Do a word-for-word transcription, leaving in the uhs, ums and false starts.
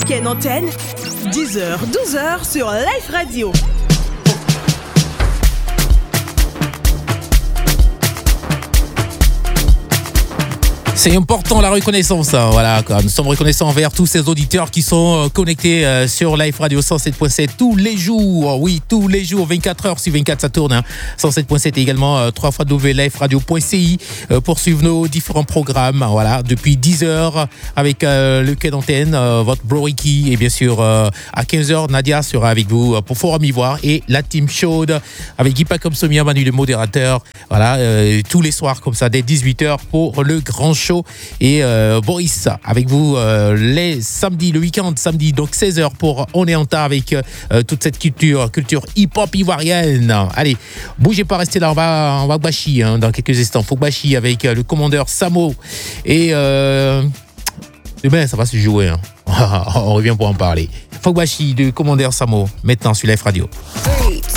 week-end antenne, dix heures douze heures sur Life Radio. C'est important la reconnaissance, hein, voilà quoi. Nous sommes reconnaissants envers tous ces auditeurs qui sont euh, connectés euh, sur Life Radio cent sept point sept tous les jours, oui tous les jours, vingt-quatre heures sur vingt-quatre ça tourne, hein. cent sept point sept et également euh, w w w point life radio point c i euh, pour suivre nos différents programmes, hein, voilà, depuis dix heures avec euh, le quai d'antenne, euh, votre bro Ricky et bien sûr euh, à quinze heures Nadia sera avec vous euh, pour Forum Ivoire et la team chaude avec Guipa comme Somia, Manu le modérateur, voilà, euh, tous les soirs comme ça dès dix-huit heures pour le grand show. Et euh, Boris avec vous euh, les samedis, le week-end samedi, donc seize heures pour On est en tas avec euh, toute cette culture, culture hip-hop ivoirienne. Allez, bougez pas, restez là, on va, on va bachi hein, dans quelques instants. Faut bachi avec euh, le commandeur Samo. Et euh, demain, ça va se jouer. Hein. On revient pour en parler. Fogbashi de commandeur Samo, maintenant sur Life Radio.